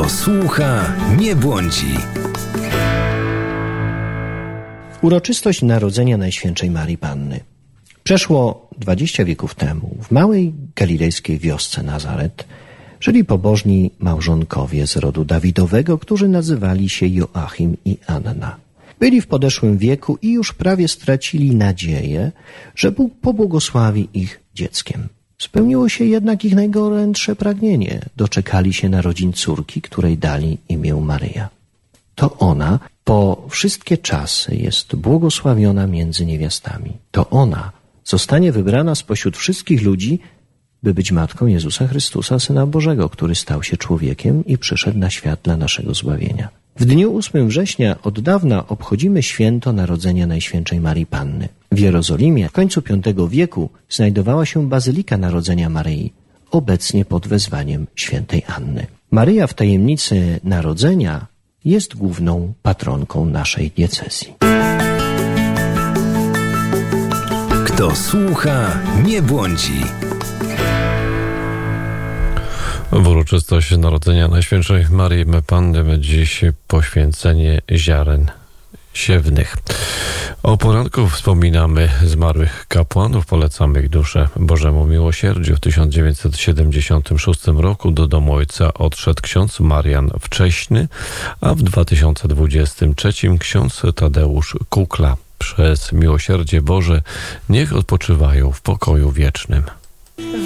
Kto słucha, nie błądzi. Uroczystość Narodzenia Najświętszej Marii Panny. Przeszło 20 wieków temu w małej galilejskiej wiosce Nazaret żyli pobożni małżonkowie z rodu Dawidowego, którzy nazywali się Joachim i Anna. Byli w podeszłym wieku i już prawie stracili nadzieję, że Bóg pobłogosławi ich dzieckiem. Spełniło się jednak ich najgorętsze pragnienie. Doczekali się narodzin córki, której dali imię Maryja. To ona po wszystkie czasy jest błogosławiona między niewiastami. To ona zostanie wybrana spośród wszystkich ludzi, by być matką Jezusa Chrystusa, Syna Bożego, który stał się człowiekiem i przyszedł na świat dla naszego zbawienia. W dniu 8 września od dawna obchodzimy święto Narodzenia Najświętszej Marii Panny. W Jerozolimie w końcu V wieku znajdowała się Bazylika Narodzenia Maryi, obecnie pod wezwaniem świętej Anny. Maryja w tajemnicy narodzenia jest główną patronką naszej diecezji. Kto słucha, nie błądzi. W uroczystość Narodzenia Najświętszej Marii Panny dziś poświęcenie ziaren siewnych. O poranku wspominamy zmarłych kapłanów, polecamy ich duszę Bożemu miłosierdziu. W 1976 roku do domu ojca odszedł ksiądz Marian Wcześny, a w 2023 ksiądz Tadeusz Kukla. Przez miłosierdzie Boże niech odpoczywają w pokoju wiecznym.